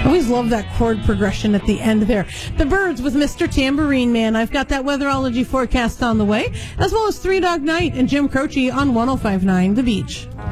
Always love that chord progression at the end there. The Birds with Mr. Tambourine Man. I've got that weatherology forecast on the way, as well as Three Dog Night and Jim Croce on 105.9 The Beach.